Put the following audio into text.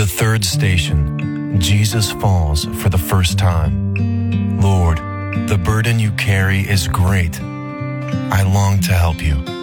The third station, Jesus falls for the first time. Lord, the burden you carry is great. I long to help you.